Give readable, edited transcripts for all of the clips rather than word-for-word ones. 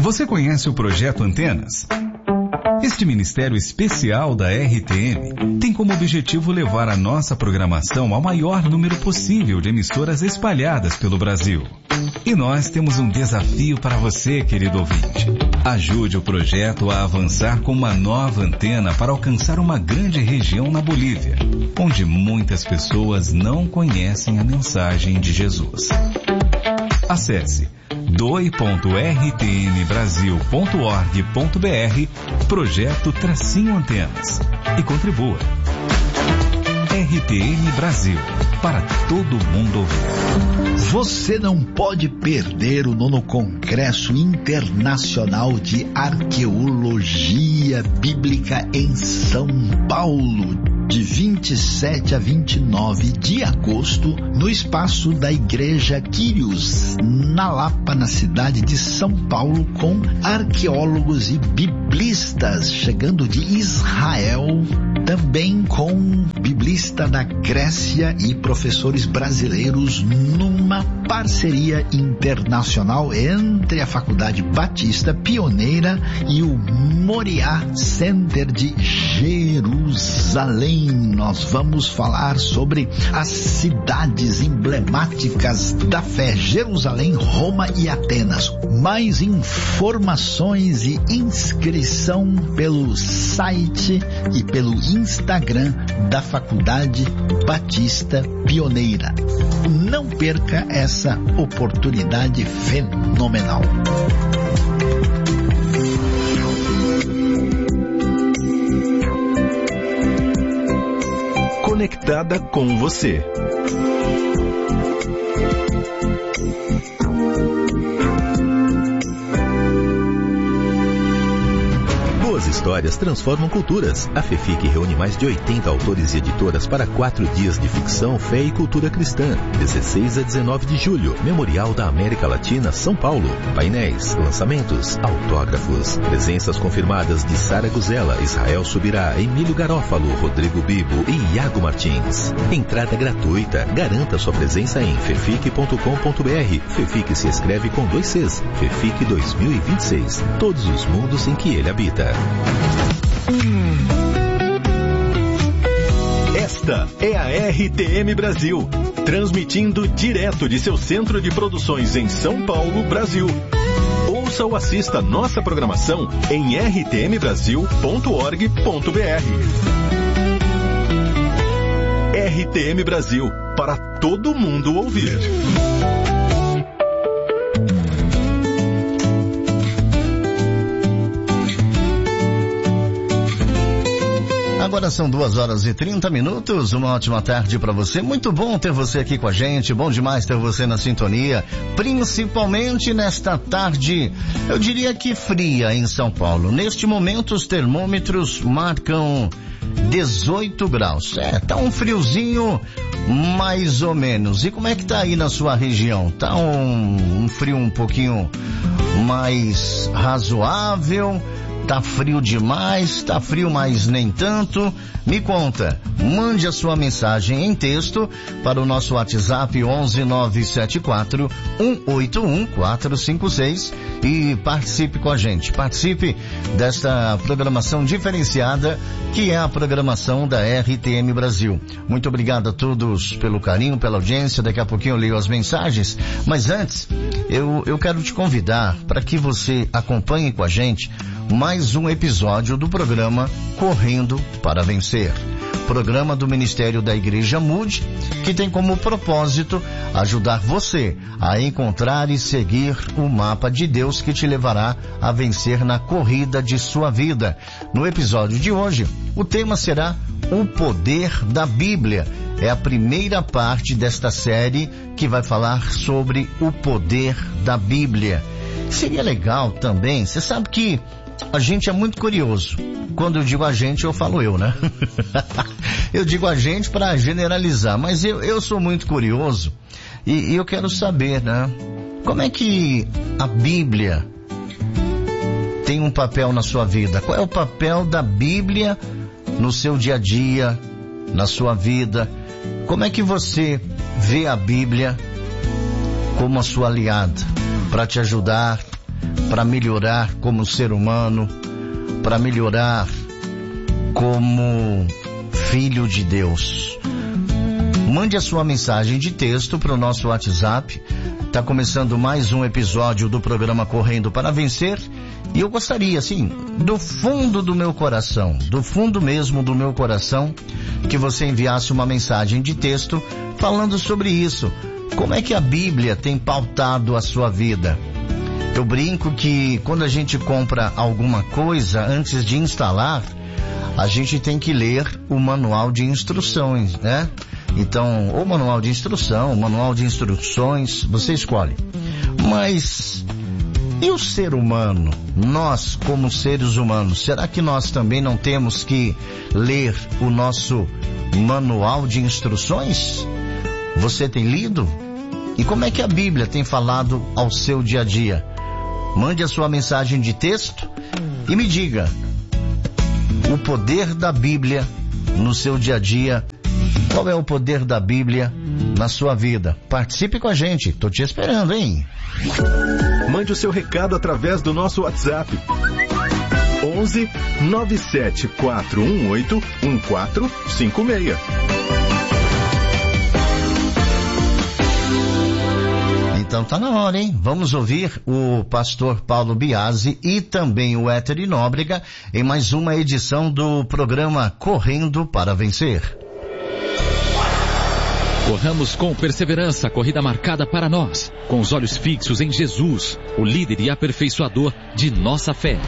Você conhece o Projeto Antenas? Este ministério especial da RTM tem como objetivo levar a nossa programação ao maior número possível de emissoras espalhadas pelo Brasil. E nós temos um desafio para você, querido ouvinte. Ajude o projeto a avançar com uma nova antena para alcançar uma grande região na Bolívia, onde muitas pessoas não conhecem a mensagem de Jesus. Acesse doi.rtmbrasil.org.br Projeto-Antenas e contribua. RTM Brasil, para todo mundo ouvir. Você não pode perder o 9º Congresso Internacional de Arqueologia Bíblica em São Paulo, de 27 a 29 de agosto, no espaço da Igreja Quírios, na Lapa, na cidade de São Paulo, com arqueólogos e biblistas chegando de Israel, também com biblista da Grécia e professores brasileiros, numa parceria internacional entre a Faculdade Batista Pioneira e o Moriá Center de Jerusalém. Nós vamos falar sobre as cidades emblemáticas da fé: Jerusalém, Roma e Atenas. Mais informações e inscrição pelo site e pelo Instagram da Faculdade Batista Pioneira. Não perca essa oportunidade fenomenal. Conectada com você. Boas histórias transformam culturas. A FEFIC reúne mais de 80 autores e editoras para 4 dias de ficção, fé e cultura cristã. 16 a 19 de julho, Memorial da América Latina, São Paulo. Painéis, lançamentos, autógrafos. Presenças confirmadas de Sara Guzela, Israel Subirá, Emílio Garófalo, Rodrigo Bibo e Iago Martins. Entrada gratuita. Garanta sua presença em fefic.com.br. FEFIC se escreve com 2 Cs. FEFIC 2026. Todos os mundos em que ele habita. Esta é a RTM Brasil, transmitindo direto de seu centro de produções em São Paulo, Brasil. Ouça ou assista nossa programação em rtmbrasil.org.br. RTM Brasil, para todo mundo ouvir. Agora são 2h30. Uma ótima tarde para você. Muito bom ter você aqui com a gente. Bom demais ter você na sintonia. Principalmente nesta tarde, eu diria que fria em São Paulo. Neste momento os termômetros marcam 18 graus. Tá um friozinho mais ou menos. E como é que tá aí na sua região? Tá um frio um pouquinho mais razoável? Tá frio demais? Tá frio, mas nem tanto? Me conta. Mande a sua mensagem em texto para o nosso WhatsApp 11974181456 e participe com a gente. Participe desta programação diferenciada que é a programação da RTM Brasil. Muito obrigado a todos pelo carinho, pela audiência. Daqui a pouquinho eu leio as mensagens. Mas antes, eu quero te convidar para que você acompanhe com a gente mais um episódio do programa Correndo para Vencer. Programa do Ministério da Igreja Mude, que tem como propósito ajudar você a encontrar e seguir o mapa de Deus que te levará a vencer na corrida de sua vida. No episódio de hoje, o tema será o poder da Bíblia. É a primeira parte desta série que vai falar sobre o poder da Bíblia. Seria legal também, você sabe que a gente é muito curioso. Quando eu digo a gente, eu falo eu, né? Eu digo a gente para generalizar, mas eu sou muito curioso e eu quero saber, né? Como é que a Bíblia tem um papel na sua vida? Qual é o papel da Bíblia no seu dia a dia, na sua vida? Como é que você vê a Bíblia como a sua aliada para te ajudar para melhorar como ser humano, para melhorar como filho de Deus? Mande a sua mensagem de texto para o nosso WhatsApp. Está começando mais um episódio do programa Correndo para Vencer. E eu gostaria, assim, do fundo do meu coração, do fundo mesmo do meu coração, que você enviasse uma mensagem de texto falando sobre isso. Como é que a Bíblia tem pautado a sua vida? Eu brinco que quando a gente compra alguma coisa, antes de instalar, a gente tem que ler o manual de instruções, né? Então, ou manual de instrução, manual de instruções, você escolhe. Mas, e o ser humano? Nós, como seres humanos, será que nós também não temos que ler o nosso manual de instruções? Você tem lido? E como é que a Bíblia tem falado ao seu dia a dia? Mande a sua mensagem de texto e me diga o poder da Bíblia no seu dia a dia. Qual é o poder da Bíblia na sua vida? Participe com a gente, tô te esperando, hein? Mande o seu recado através do nosso WhatsApp. 11 97 418 1456. Então tá na hora, hein? Vamos ouvir o pastor Paulo Biasi e também o Hétero Nóbrega em mais uma edição do programa Correndo para Vencer. Corramos com perseverança a corrida marcada para nós, com os olhos fixos em Jesus, o líder e aperfeiçoador de nossa fé.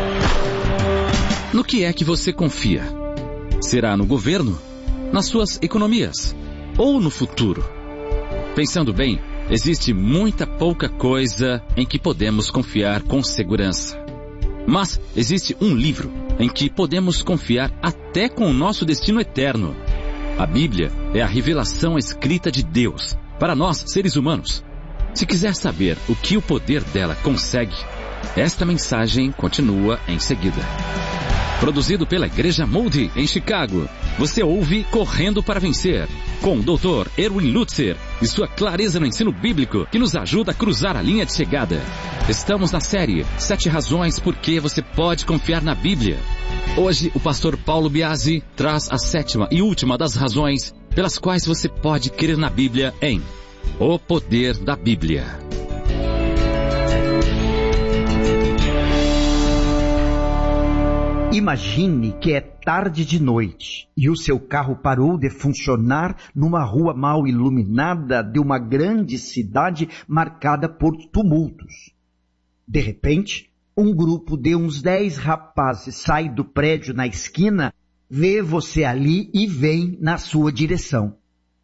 No que é que você confia? Será no governo? Nas suas economias? Ou no futuro? Pensando bem, existe muita pouca coisa em que podemos confiar com segurança. Mas existe um livro em que podemos confiar até com o nosso destino eterno. A Bíblia é a revelação escrita de Deus para nós, seres humanos. Se quiser saber o que o poder dela consegue, esta mensagem continua em seguida. Produzido pela Igreja Moody em Chicago, você ouve Correndo para Vencer, com o Dr. Erwin Lutzer e sua clareza no ensino bíblico que nos ajuda a cruzar a linha de chegada. Estamos na série 7 razões por que você pode confiar na Bíblia. Hoje, o pastor Paulo Biasi traz a 7ª e última das razões pelas quais você pode crer na Bíblia em O Poder da Bíblia. Imagine que é tarde de noite e o seu carro parou de funcionar numa rua mal iluminada de uma grande cidade marcada por tumultos. De repente, um grupo de uns 10 rapazes sai do prédio na esquina, vê você ali e vem na sua direção.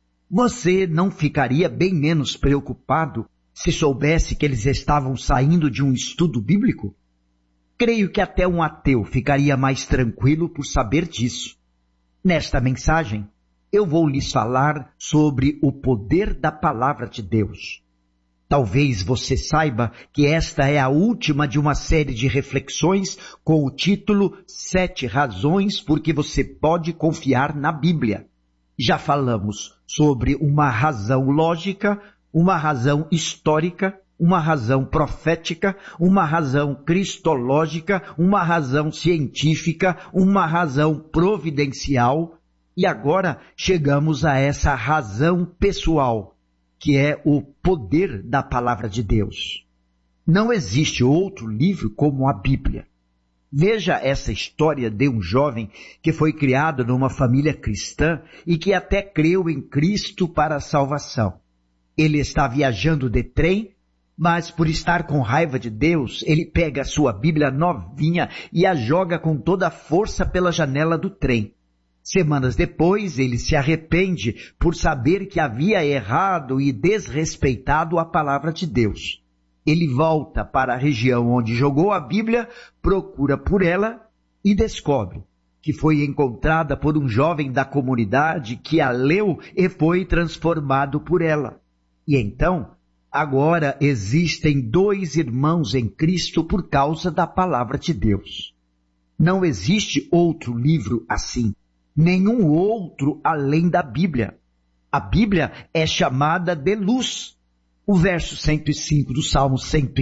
Você não ficaria bem menos preocupado se soubesse que eles estavam saindo de um estudo bíblico? Creio que até um ateu ficaria mais tranquilo por saber disso. Nesta mensagem, eu vou lhes falar sobre o poder da palavra de Deus. Talvez você saiba que esta é a última de uma série de reflexões com o título 7 razões por que você pode confiar na Bíblia. Já falamos sobre uma razão lógica, uma razão histórica, uma razão profética, uma razão cristológica, uma razão científica, uma razão providencial, e agora chegamos a essa razão pessoal, que é o poder da palavra de Deus. Não existe outro livro como a Bíblia. Veja essa história de um jovem que foi criado numa família cristã e que até creu em Cristo para a salvação. Ele está viajando de trem, mas por estar com raiva de Deus, ele pega a sua Bíblia novinha e a joga com toda a força pela janela do trem. Semanas depois, ele se arrepende por saber que havia errado e desrespeitado a palavra de Deus. Ele volta para a região onde jogou a Bíblia, procura por ela e descobre que foi encontrada por um jovem da comunidade que a leu e foi transformado por ela. E então, agora existem 2 irmãos em Cristo por causa da palavra de Deus. Não existe outro livro assim, nenhum outro além da Bíblia. A Bíblia é chamada de luz. O verso 105 do Salmo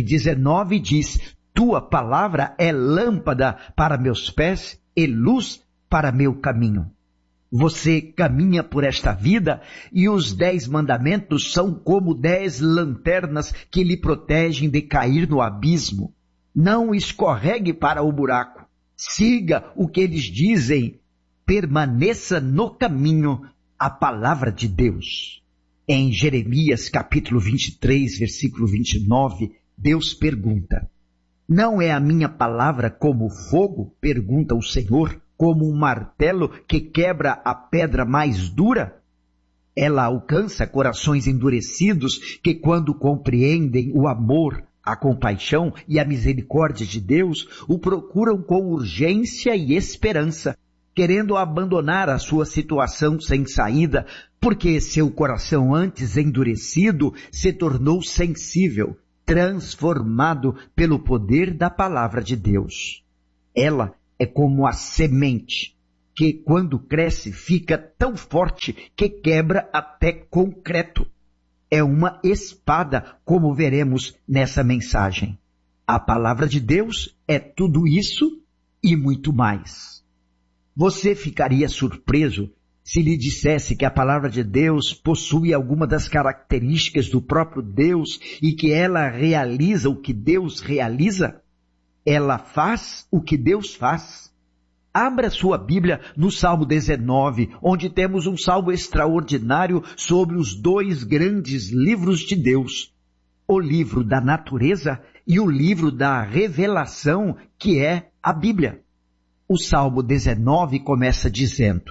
119 diz: Tua palavra é lâmpada para meus pés e luz para meu caminho. Você caminha por esta vida e os 10 mandamentos são como 10 lanternas que lhe protegem de cair no abismo. Não escorregue para o buraco. Siga o que eles dizem. Permaneça no caminho, a palavra de Deus. Em Jeremias capítulo 23, versículo 29, Deus pergunta: Não é a minha palavra como fogo, pergunta o Senhor, como um martelo que quebra a pedra mais dura? Ela alcança corações endurecidos que, quando compreendem o amor, a compaixão e a misericórdia de Deus, o procuram com urgência e esperança, querendo abandonar a sua situação sem saída, porque seu coração antes endurecido se tornou sensível, transformado pelo poder da palavra de Deus. Ela é como a semente, que quando cresce fica tão forte que quebra até concreto. É uma espada, como veremos nessa mensagem. A palavra de Deus é tudo isso e muito mais. Você ficaria surpreso se lhe dissesse que a palavra de Deus possui alguma das características do próprio Deus e que ela realiza o que Deus realiza? Ela faz o que Deus faz. Abra sua Bíblia no Salmo 19, onde temos um salmo extraordinário sobre os 2 grandes livros de Deus, o livro da natureza e o livro da revelação, que é a Bíblia. O Salmo 19 começa dizendo: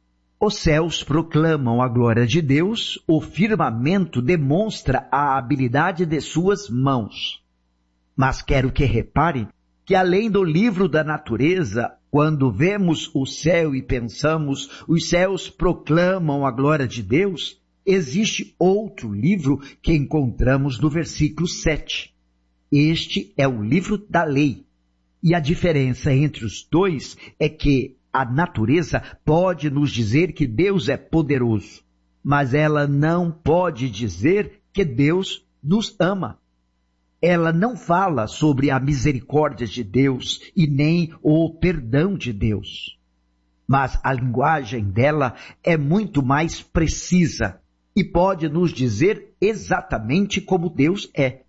Os céus proclamam a glória de Deus, o firmamento demonstra a habilidade de suas mãos. Mas quero que repare que além do livro da natureza, quando vemos o céu e pensamos, os céus proclamam a glória de Deus, existe outro livro que encontramos no versículo 7. Este é o livro da lei. E a diferença entre os dois é que a natureza pode nos dizer que Deus é poderoso, mas ela não pode dizer que Deus nos ama. Ela não fala sobre a misericórdia de Deus e nem o perdão de Deus. Mas a linguagem dela é muito mais precisa e pode nos dizer exatamente como Deus é.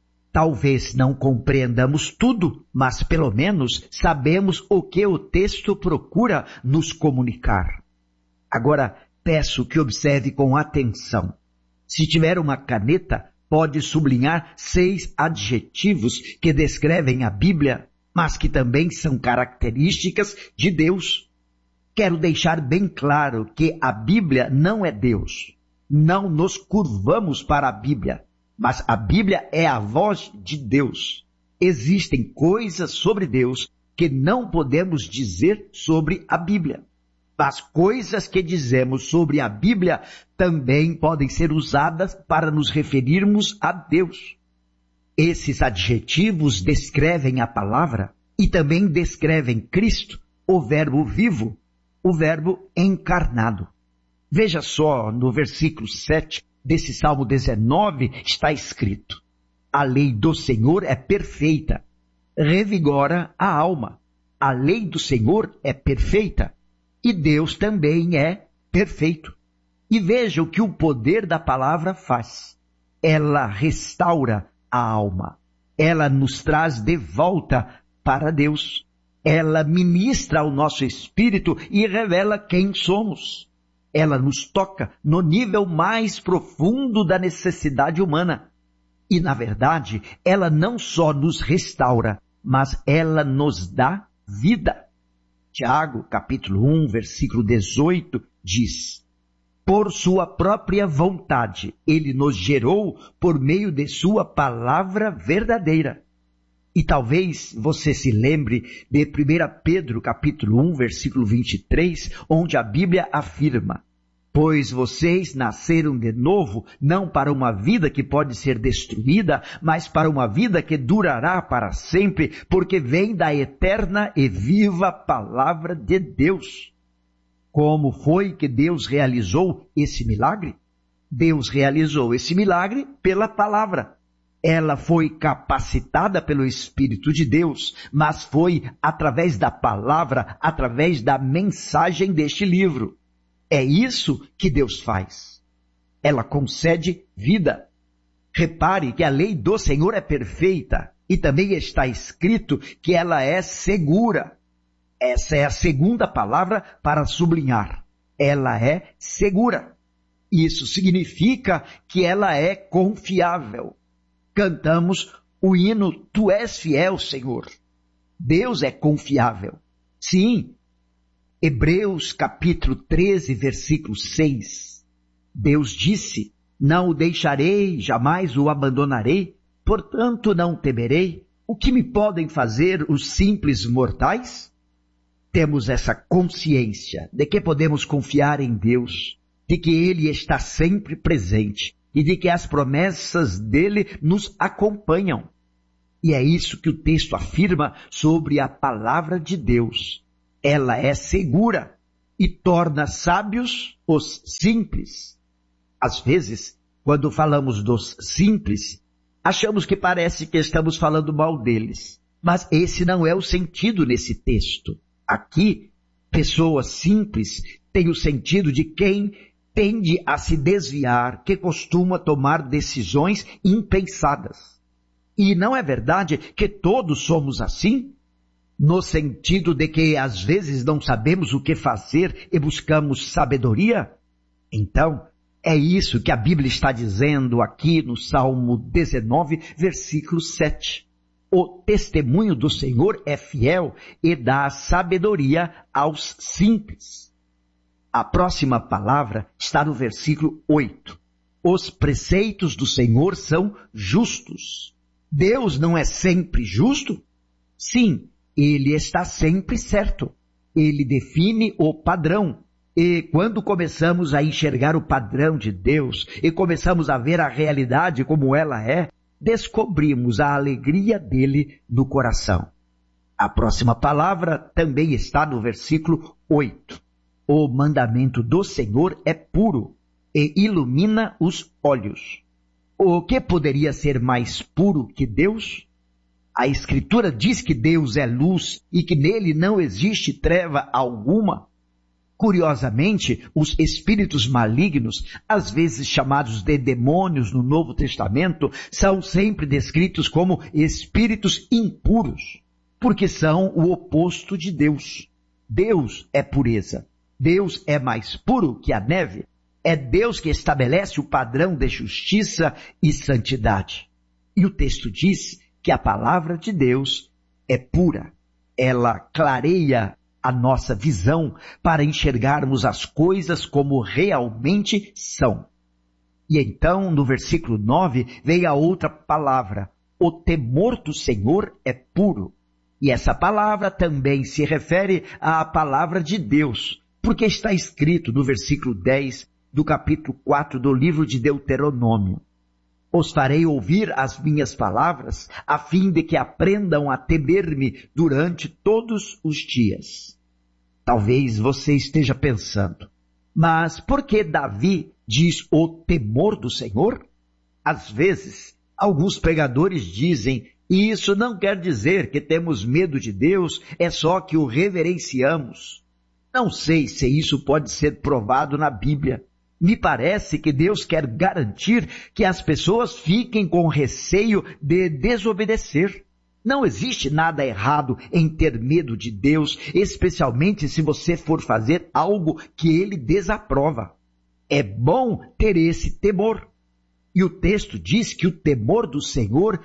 Talvez não compreendamos tudo, mas pelo menos sabemos o que o texto procura nos comunicar. Agora, peço que observe com atenção. Se tiver uma caneta, pode sublinhar 6 adjetivos que descrevem a Bíblia, mas que também são características de Deus. Quero deixar bem claro que a Bíblia não é Deus. Não nos curvamos para a Bíblia, mas a Bíblia é a voz de Deus. Existem coisas sobre Deus que não podemos dizer sobre a Bíblia. As coisas que dizemos sobre a Bíblia também podem ser usadas para nos referirmos a Deus. Esses adjetivos descrevem a palavra e também descrevem Cristo, o Verbo vivo, o Verbo encarnado. Veja só, no versículo 7 desse Salmo 19 está escrito: A lei do Senhor é perfeita, revigora a alma. A lei do Senhor é perfeita. E Deus também é perfeito. E veja o que o poder da palavra faz. Ela restaura a alma. Ela nos traz de volta para Deus. Ela ministra ao nosso espírito e revela quem somos. Ela nos toca no nível mais profundo da necessidade humana. E, na verdade, ela não só nos restaura, mas ela nos dá vida. Tiago, capítulo 1, versículo 18, diz: Por sua própria vontade, ele nos gerou por meio de sua palavra verdadeira. E talvez você se lembre de 1 Pedro, capítulo 1, versículo 23, onde a Bíblia afirma: Pois vocês nasceram de novo, não para uma vida que pode ser destruída, mas para uma vida que durará para sempre, porque vem da eterna e viva palavra de Deus. Como foi que Deus realizou esse milagre? Deus realizou esse milagre pela palavra. Ela foi capacitada pelo Espírito de Deus, mas foi através da palavra, através da mensagem deste livro. É isso que Deus faz. Ela concede vida. Repare que a lei do Senhor é perfeita e também está escrito que ela é segura. Essa é a segunda palavra para sublinhar. Ela é segura. Isso significa que ela é confiável. Cantamos o hino Tu és fiel, Senhor. Deus é confiável. Sim. Hebreus capítulo 13, versículo 6. Deus disse, não o deixarei, jamais o abandonarei, portanto não temerei. O que me podem fazer os simples mortais? Temos essa consciência de que podemos confiar em Deus, de que Ele está sempre presente e de que as promessas dele nos acompanham. E é isso que o texto afirma sobre a palavra de Deus. Ela é segura e torna sábios os simples. Às vezes, quando falamos dos simples, achamos que parece que estamos falando mal deles. Mas esse não é o sentido nesse texto. Aqui, pessoas simples têm o sentido de quem tende a se desviar, que costuma tomar decisões impensadas. E não é verdade que todos somos assim? No sentido de que às vezes não sabemos o que fazer e buscamos sabedoria? Então, é isso que a Bíblia está dizendo aqui no Salmo 19, versículo 7. O testemunho do Senhor é fiel e dá sabedoria aos simples. A próxima palavra está no versículo 8. Os preceitos do Senhor são justos. Deus não é sempre justo? Sim, Ele está sempre certo. Ele define o padrão. E quando começamos a enxergar o padrão de Deus e começamos a ver a realidade como ela é, descobrimos a alegria dele no coração. A próxima palavra também está no versículo 8. O mandamento do Senhor é puro e ilumina os olhos. O que poderia ser mais puro que Deus? A Escritura diz que Deus é luz e que nele não existe treva alguma. Curiosamente, os espíritos malignos, às vezes chamados de demônios no Novo Testamento, são sempre descritos como espíritos impuros, porque são o oposto de Deus. Deus é pureza. Deus é mais puro que a neve. É Deus que estabelece o padrão de justiça e santidade. E o texto diz que a palavra de Deus é pura. Ela clareia a nossa visão para enxergarmos as coisas como realmente são. E então, no versículo 9, vem a outra palavra. O temor do Senhor é puro. E essa palavra também se refere à palavra de Deus, porque está escrito no versículo 10 do capítulo 4 do livro de Deuteronômio. Os farei ouvir as minhas palavras, a fim de que aprendam a temer-me durante todos os dias. Talvez você esteja pensando, mas por que Davi diz o temor do Senhor? Às vezes, alguns pregadores dizem, e isso não quer dizer que temos medo de Deus, é só que o reverenciamos. Não sei se isso pode ser provado na Bíblia. Me parece que Deus quer garantir que as pessoas fiquem com receio de desobedecer. Não existe nada errado em ter medo de Deus, especialmente se você for fazer algo que Ele desaprova. É bom ter esse temor. E o texto diz que o temor do Senhor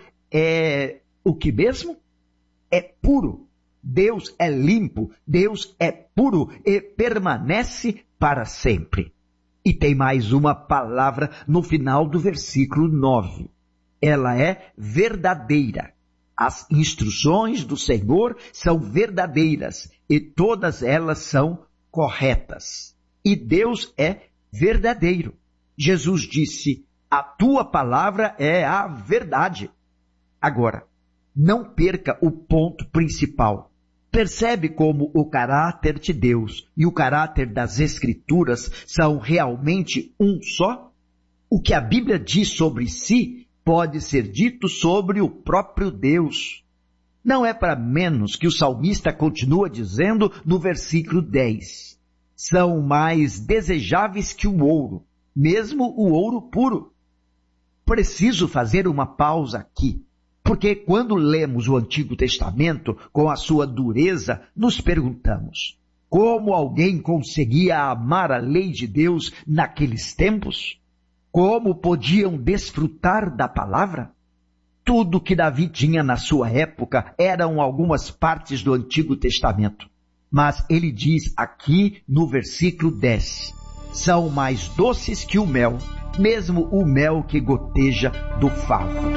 é o que mesmo? É puro. Deus é limpo, Deus é puro e permanece para sempre. E tem mais uma palavra no final do versículo 9. Ela é verdadeira. As instruções do Senhor são verdadeiras e todas elas são corretas. E Deus é verdadeiro. Jesus disse, a tua palavra é a verdade. Agora, não perca o ponto principal. Percebe como o caráter de Deus e o caráter das Escrituras são realmente um só? O que a Bíblia diz sobre si pode ser dito sobre o próprio Deus. Não é para menos que o salmista continua dizendo no versículo 10. São mais desejáveis que o ouro, mesmo o ouro puro. Preciso fazer uma pausa aqui, porque quando lemos o Antigo Testamento com a sua dureza, nos perguntamos: como alguém conseguia amar a lei de Deus naqueles tempos? Como podiam desfrutar da palavra? Tudo que Davi tinha na sua época eram algumas partes do Antigo Testamento. Mas ele diz aqui no versículo 10, são mais doces que o mel, mesmo o mel que goteja do favo.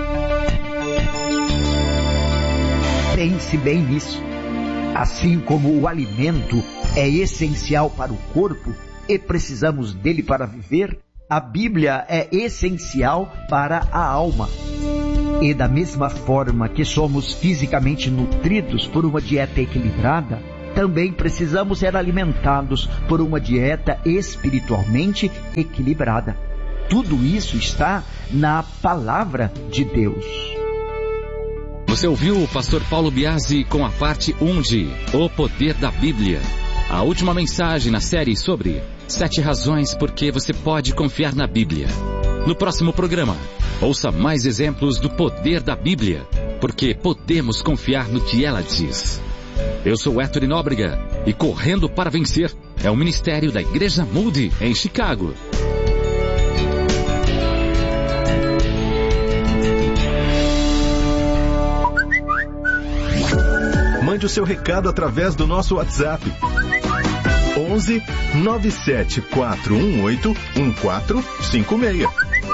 Pense bem nisso. Assim como o alimento é essencial para o corpo e precisamos dele para viver, a Bíblia é essencial para a alma. E da mesma forma que somos fisicamente nutridos por uma dieta equilibrada, também precisamos ser alimentados por uma dieta espiritualmente equilibrada. Tudo isso está na Palavra de Deus. Você ouviu o pastor Paulo Biasi com a parte 1 de O Poder da Bíblia. A última mensagem na série sobre 7 razões por que você pode confiar na Bíblia. No próximo programa, ouça mais exemplos do poder da Bíblia, porque podemos confiar no que ela diz. Eu sou Héctor Nóbrega e Correndo para Vencer é o ministério da Igreja Moody em Chicago. Mande o seu recado através do nosso WhatsApp. 11 97418 1456.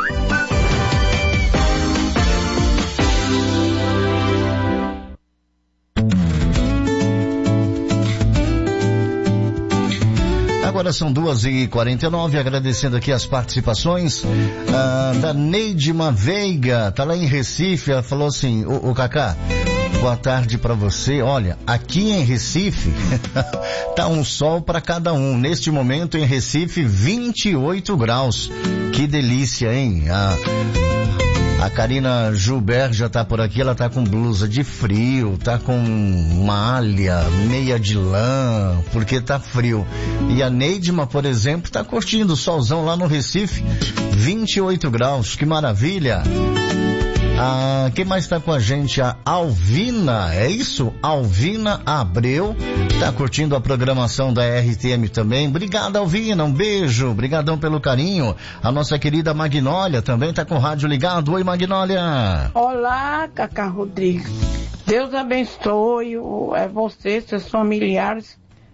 Agora são 2h49, agradecendo aqui as participações da Neidima Veiga, tá lá em Recife. Ela falou assim: ô Cacá, boa tarde para você. Olha, aqui em Recife tá um sol para cada um. Neste momento em Recife, 28 graus. Que delícia, hein? A Karina Gilbert já tá por aqui, ela tá com blusa de frio, tá com malha, meia de lã, porque tá frio. E a Neidima, por exemplo, tá curtindo o solzão lá no Recife, 28 graus, que maravilha. Quem mais está com a gente? A Alvina, é isso? Alvina Abreu, tá curtindo a programação da RTM também. Obrigado, Alvina, um beijo, obrigadão pelo carinho. A nossa querida Magnólia também tá com o rádio ligado. Oi, Magnólia. Olá, Cacá Rodrigues. Deus abençoe você, seus familiares.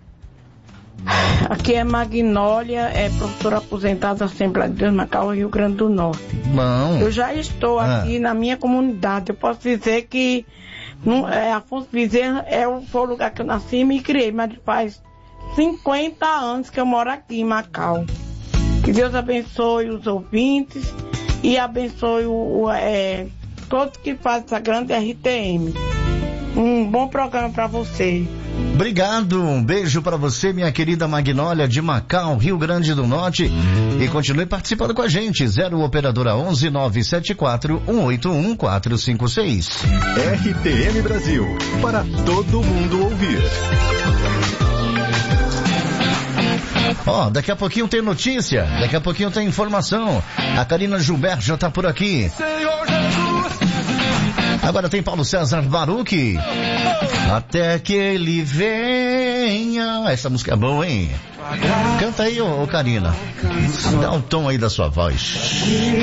Aqui é Magnólia, é professora aposentada da Assembleia de Deus, Macau, Rio Grande do Norte. Bom. Eu já estou aqui na minha comunidade. Eu posso dizer que Afonso Bezerra foi o lugar que eu nasci e me criei, mas faz 50 anos que eu moro aqui em Macau. Que Deus abençoe os ouvintes e abençoe todos que fazem essa grande RTM. Um bom programa para você. Obrigado, um beijo para você, minha querida Magnólia de Macau, Rio Grande do Norte. E continue participando com a gente, 0 operadora 11 974 181 456. RTM Brasil, para todo mundo ouvir. Daqui a pouquinho tem notícia, daqui a pouquinho tem informação. A Karina Gilbert já tá por aqui. Senhor Jesus. Agora tem Paulo César Baruch. Até que ele venha. Essa música é boa, hein? Canta aí, ô Karina. Dá um tom aí da sua voz.